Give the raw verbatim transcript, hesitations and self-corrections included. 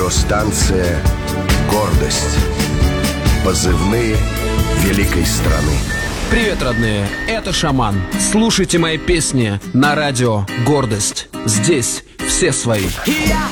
Радиостанция «Гордость». Позывные великой страны. Привет, родные, это Шаман. Слушайте мои песни на радио «Гордость». Здесь все свои.